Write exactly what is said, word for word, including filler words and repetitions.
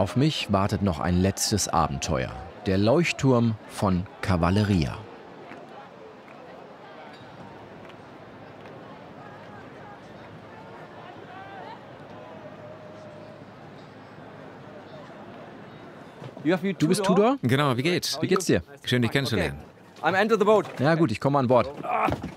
Auf mich wartet noch ein letztes Abenteuer. Der Leuchtturm von Cavalleria. Du bist Tudor? Genau, wie geht's? Wie geht's dir? Schön, dich kennenzulernen. Ja gut, ich komme an Bord.